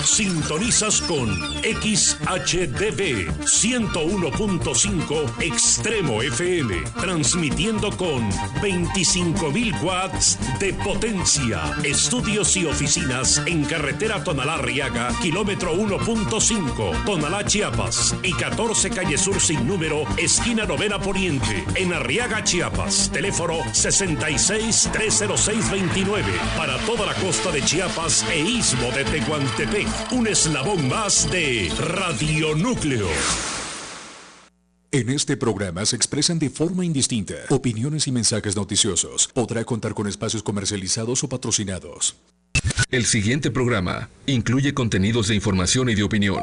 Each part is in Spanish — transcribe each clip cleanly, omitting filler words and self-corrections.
Sintonizas con XHDB 101.5 Extremo FM, transmitiendo con 25.000 watts de potencia. Estudios y oficinas en carretera Tonalá-Arriaga, kilómetro 1.5, Tonalá, Chiapas, y 14 calle Sur sin número, esquina Novena Poniente, en Arriaga, Chiapas. Teléfono 66-306-29, para toda la costa de Chiapas e istmo de Tehuantepec. Un eslabón más de Radio Núcleo. En este programa se expresan de forma indistinta opiniones y mensajes noticiosos. Podrá contar con espacios comercializados o patrocinados. El siguiente programa incluye contenidos de información y de opinión.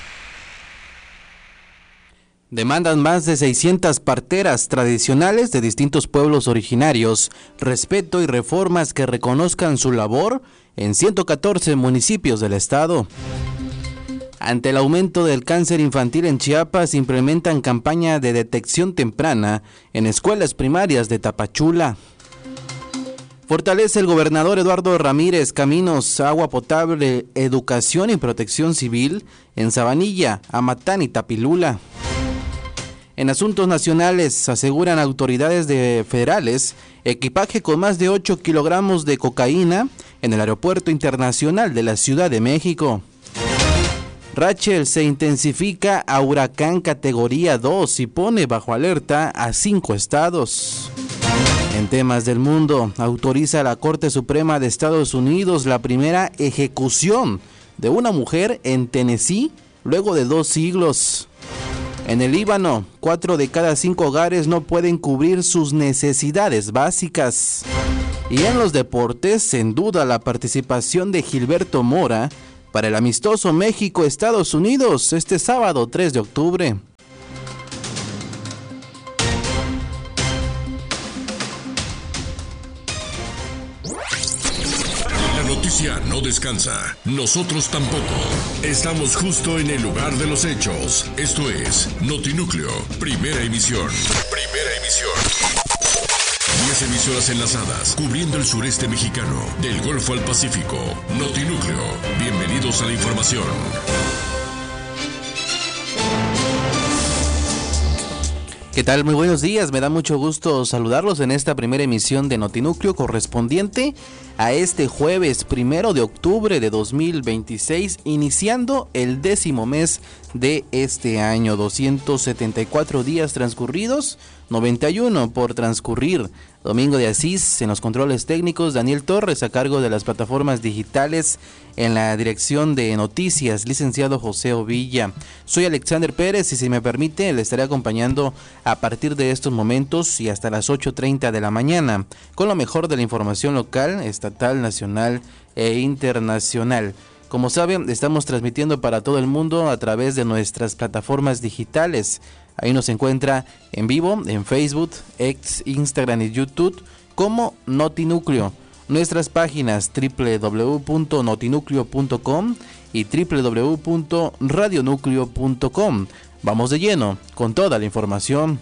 Demandan más de 600 parteras tradicionales de distintos pueblos originarios respeto y reformas que reconozcan su labor en 114 municipios del estado. Ante el aumento del cáncer infantil en Chiapas, implementan campaña de detección temprana en escuelas primarias de Tapachula. Fortalece el gobernador Eduardo Ramírez caminos, agua potable, educación y protección civil en Sabanilla, Amatán y Tapilula. En asuntos nacionales, aseguran autoridades federales equipaje con más de 8 kilogramos de cocaína en el Aeropuerto Internacional de la Ciudad de México. Rachel se intensifica a huracán categoría 2 y pone bajo alerta a 5 estados. En temas del mundo, autoriza la Corte Suprema de Estados Unidos la primera ejecución de una mujer en Tennessee luego de 2 siglos. En el Líbano, 4 de cada 5 hogares no pueden cubrir sus necesidades básicas. Y en los deportes, en duda la participación de Gilberto Mora para el amistoso México-Estados Unidos este sábado 3 de octubre. La noticia no descansa. Nosotros tampoco. Estamos justo en el lugar de los hechos. Esto es Notinúcleo, primera emisión. Primera emisión. 10 emisoras enlazadas, cubriendo el sureste mexicano, del Golfo al Pacífico. Notinúcleo, bienvenidos a la información. ¿Qué tal? Muy buenos días, me da mucho gusto saludarlos en esta primera emisión de Notinúcleo correspondiente a este jueves 1 de octubre de 2026, iniciando el 10º mes de este año, 274 días transcurridos, 91 por transcurrir. Domingo de Asís en los controles técnicos, Daniel Torres a cargo de las plataformas digitales, en la dirección de noticias, licenciado José Ovilla. Soy Alexander Pérez y si me permite le estaré acompañando a partir de estos momentos y hasta las 8:30 de la mañana con lo mejor de la información local, estatal, nacional e internacional. Como saben, estamos transmitiendo para todo el mundo a través de nuestras plataformas digitales. Ahí nos encuentra en vivo en Facebook, X, Instagram y YouTube como Notinúcleo. Nuestras páginas www.notinucleo.com y www.radionucleo.com. Vamos de lleno con toda la información.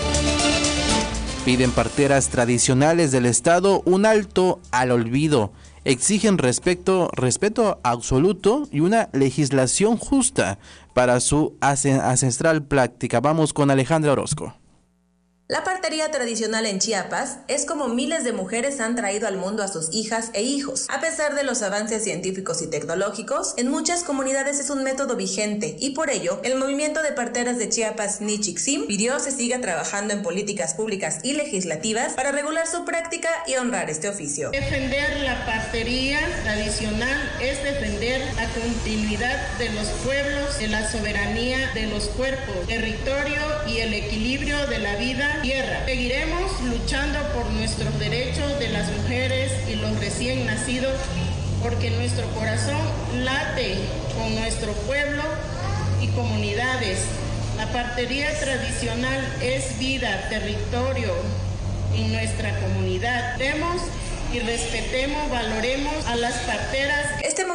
Piden parteras tradicionales del estado un alto al olvido. Exigen respeto absoluto y una legislación justa para su ancestral práctica. Vamos con Alejandra Orozco. La partería tradicional en Chiapas es como miles de mujeres han traído al mundo a sus hijas e hijos. A pesar de los avances científicos y tecnológicos, en muchas comunidades es un método vigente y por ello, el movimiento de parteras de Chiapas Nichixim pidió se siga trabajando en políticas públicas y legislativas para regular su práctica y honrar este oficio. Defender la partería tradicional es defender la continuidad de los pueblos, de la soberanía de los cuerpos, territorio y el equilibrio de la vida tierra. Seguiremos luchando por nuestros derechos de las mujeres y los recién nacidos, porque nuestro corazón late con nuestro pueblo y comunidades. La partería tradicional es vida, territorio en nuestra comunidad. Demos y respetemos, valoremos a las parteras. Este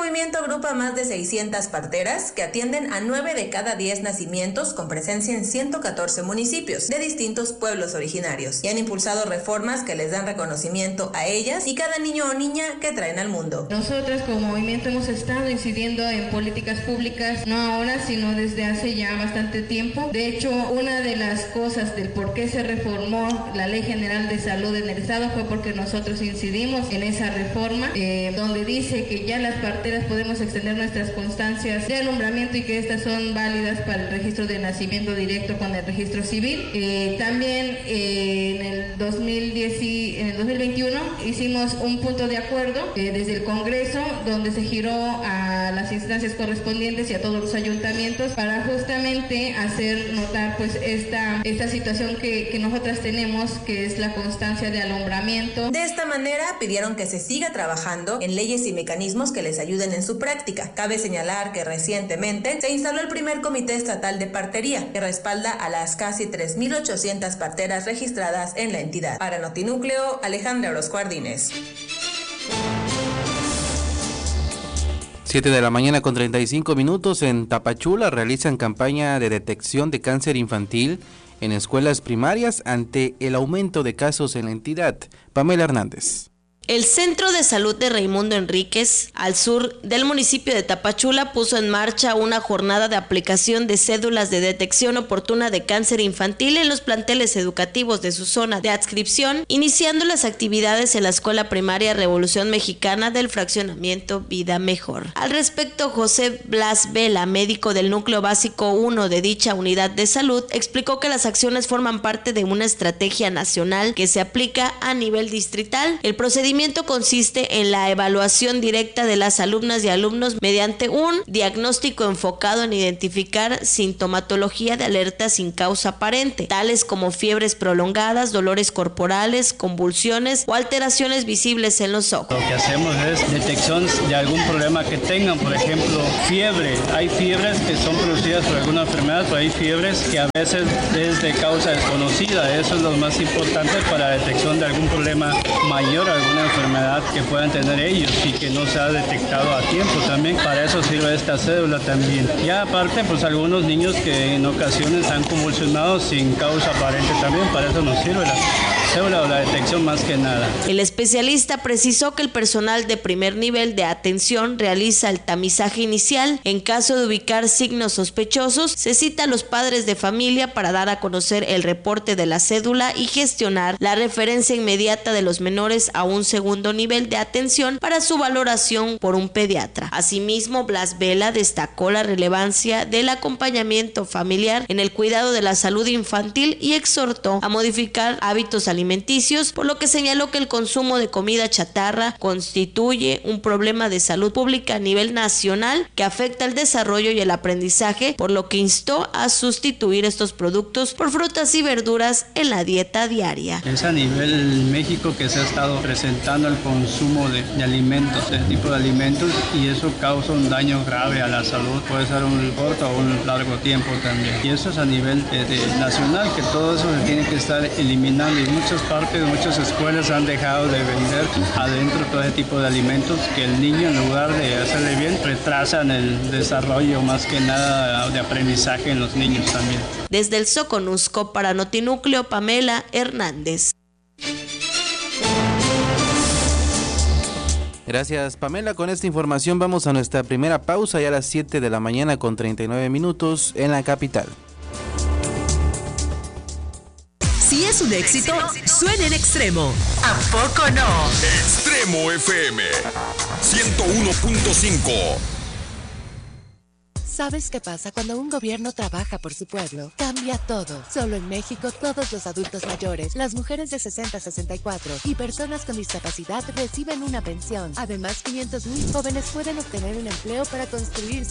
movimiento agrupa más de 600 parteras que atienden a 9 de cada 10 nacimientos con presencia en 114 municipios de distintos pueblos originarios y han impulsado reformas que les dan reconocimiento a ellas y cada niño o niña que traen al mundo. Nosotras como movimiento hemos estado incidiendo en políticas públicas, no ahora, sino desde hace ya bastante tiempo. De hecho, una de las cosas del por qué se reformó la Ley General de Salud en el Estado fue porque nosotros incidimos en esa reforma, donde dice que ya las parteras podemos extender nuestras constancias de alumbramiento y que estas son válidas para el registro de nacimiento directo con el registro civil. También en el 2021 hicimos un punto de acuerdo desde el Congreso, donde se giró a las instancias correspondientes y a todos los ayuntamientos para justamente hacer notar pues esta situación que nosotras tenemos, que es la constancia de alumbramiento. De esta manera pidieron que se siga trabajando en leyes y mecanismos que les ayuden en su práctica. Cabe señalar que recientemente se instaló el primer Comité Estatal de Partería, que respalda a las casi 3.800 parteras registradas en la entidad. Para Notinúcleo, Alejandra Orozco Ardínez. 7 de la mañana con 35 minutos. En Tapachula realizan campaña de detección de cáncer infantil en escuelas primarias ante el aumento de casos en la entidad. Pamela Hernández. El Centro de Salud de Raimundo Enríquez, al sur del municipio de Tapachula, puso en marcha una jornada de aplicación de cédulas de detección oportuna de cáncer infantil en los planteles educativos de su zona de adscripción, iniciando las actividades en la Escuela Primaria Revolución Mexicana del fraccionamiento Vida Mejor. Al respecto, José Blas Vela, médico del Núcleo Básico 1 de dicha unidad de salud, explicó que las acciones forman parte de una estrategia nacional que se aplica a nivel distrital. El procedimiento consiste en la evaluación directa de las alumnas y alumnos mediante un diagnóstico enfocado en identificar sintomatología de alerta sin causa aparente, tales como fiebres prolongadas, dolores corporales, convulsiones o alteraciones visibles en los ojos. Lo que hacemos es detección de algún problema que tengan, por ejemplo, fiebre. Hay fiebres que son producidas por alguna enfermedad, pero hay fiebres que a veces es de causa desconocida. Eso es lo más importante para la detección de algún problema mayor, alguna enfermedad que puedan tener ellos y que no se ha detectado a tiempo también. Para eso sirve esta cédula también. Ya aparte, pues algunos niños que en ocasiones han convulsionado sin causa aparente también, para eso nos sirve la cédula o la detección más que nada. El especialista precisó que el personal de primer nivel de atención realiza el tamizaje inicial. En caso de ubicar signos sospechosos, se cita a los padres de familia para dar a conocer el reporte de la cédula y gestionar la referencia inmediata de los menores a un segundo nivel de atención para su valoración por un pediatra. Asimismo, Blas Vela destacó la relevancia del acompañamiento familiar en el cuidado de la salud infantil y exhortó a modificar hábitos alimenticios, por lo que señaló que el consumo de comida chatarra constituye un problema de salud pública a nivel nacional que afecta el desarrollo y el aprendizaje, por lo que instó a sustituir estos productos por frutas y verduras en la dieta diaria. Es a nivel México que se ha estado presentando el consumo de alimentos, de tipo de alimentos, y eso causa un daño grave a la salud, puede ser un corto o un largo tiempo también. Y eso es a nivel nacional, que todo eso se tiene que estar eliminando, y muchas partes, muchas escuelas han dejado de vender adentro todo ese tipo de alimentos que el niño, en lugar de hacerle bien, retrasan el desarrollo más que nada de aprendizaje en los niños también. Desde el Soconusco, para Notinúcleo, Pamela Hernández. Gracias, Pamela. Con esta información vamos a nuestra primera pausa, ya a las 7 de la mañana con 39 minutos en la capital. Si es un éxito, suena en Extremo. ¿A poco no? Extremo FM 101.5. ¿Sabes qué pasa cuando un gobierno trabaja por su pueblo? Cambia todo. Solo en México, todos los adultos mayores, las mujeres de 60 a 64 y personas con discapacidad reciben una pensión. Además, 500,000 jóvenes pueden obtener un empleo para construir